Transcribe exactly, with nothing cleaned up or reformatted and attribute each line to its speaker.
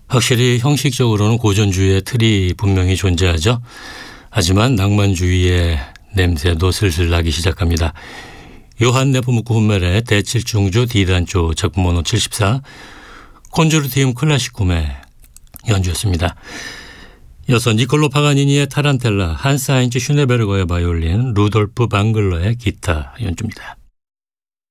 Speaker 1: 확실히 형식적으로는 고전주의의 틀이 분명히 존재하죠. 하지만 낭만주의의 냄새도 슬슬 나기 시작합니다. 요한 네포무크 훈멜의 대칠중주 D단조 작품 번호 칠십사, 콘조르티움 클라시쿰의 연주였습니다. 이어서 니콜로 파가니니의 타란텔라, 한스 하인츠 슈네베르거의 바이올린, 루돌프 방글러의 기타 연주입니다.